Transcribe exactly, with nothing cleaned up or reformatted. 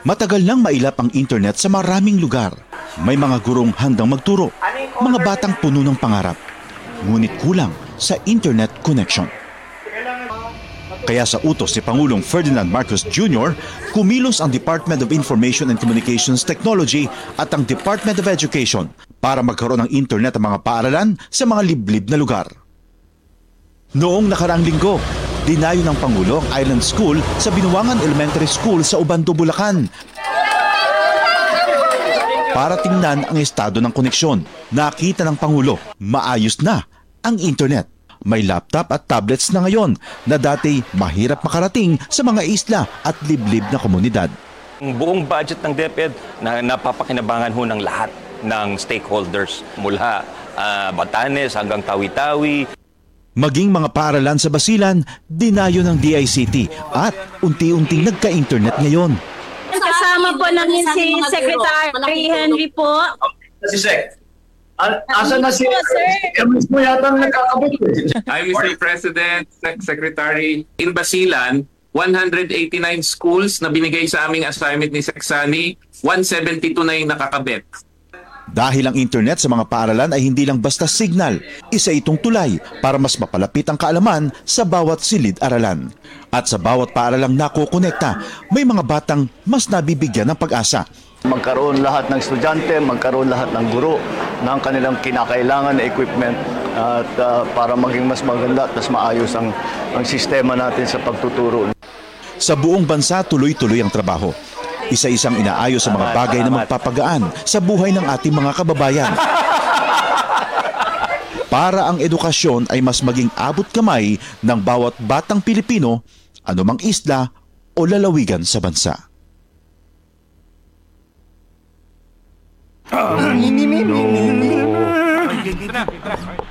Matagal nang mailap ang internet sa maraming lugar. May mga gurong handang magturo, mga batang puno ng pangarap. Ngunit kulang sa internet connection. Kaya sa utos ni Pangulong Ferdinand Marcos Junior, kumilos ang Department of Information and Communications Technology at ang Department of Education para magkaroon ng internet ang mga paaralan sa mga liblib na lugar. Noong nakaraang linggo, dinayo ng Pangulo ang Island School sa Binuangan Elementary School sa Ubando, Bulacan para tingnan ang estado ng koneksyon. Nakita ng Pangulo, maayos na ang internet. May laptop at tablets na ngayon na dati mahirap makarating sa mga isla at liblib na komunidad. Ang buong budget ng DepEd na napapakinabangan ho ng lahat ng stakeholders mula uh, Batanes hanggang Tawi-Tawi. Maging mga paaralan sa Basilan, dinayo ng D I C T at unti-unting nagka-internet ngayon. Kasama po namin si Secretary Henry po. Si Sec. Asa na si Ernest mo yata nakakabit eh. I Mister President, Sec- Secretary, in Basilan, one hundred eighty-nine schools na binigay sa aming assignment ni Secsani, one seventy-two na yung nakakabit. Dahil ang internet sa mga paaralan ay hindi lang basta signal, isa itong tulay para mas mapalapit ang kaalaman sa bawat silid-aralan. At sa bawat paaralang nakokonekta, may mga batang mas nabibigyan ng pag-asa. Magkaroon lahat ng estudyante, magkaroon lahat ng guro ng kanilang kinakailangan na equipment at uh, para maging mas maganda at mas maayos ang, ang sistema natin sa pagtuturo. Sa buong bansa, tuloy-tuloy ang trabaho. Isa-isang inaayos sa mga bagay na magpapagaan sa buhay ng ating mga kababayan. Para ang edukasyon ay mas maging abot kamay ng bawat batang Pilipino, anumang isla o lalawigan sa bansa. Oh, no.